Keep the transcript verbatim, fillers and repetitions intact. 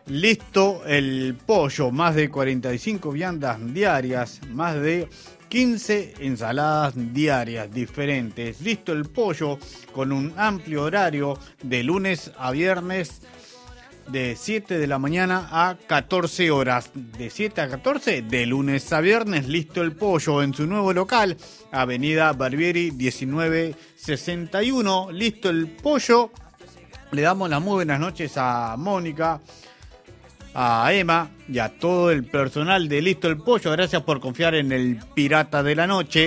Listo el Pollo, más de cuarenta y cinco viandas diarias, más de quince ensaladas diarias diferentes. Listo el Pollo, con un amplio horario de lunes a viernes, de siete de la mañana a catorce horas. De siete a catorce, de lunes a viernes. Listo el Pollo en su nuevo local, Avenida Barbieri diecinueve sesenta y uno. Listo el Pollo. Le damos las muy buenas noches a Mónica, a Emma y a todo el personal de Listo el Pollo. Gracias por confiar en el Pirata de la Noche.